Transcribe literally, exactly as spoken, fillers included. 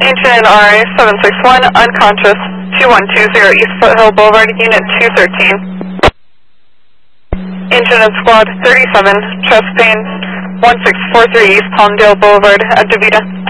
Engine R A seven six one, unconscious, two one two zero East Foothill Boulevard, Unit two thirteen. Engine and Squad thirty-seven, chest pain, one six four three East Palmdale Boulevard, at DeVita.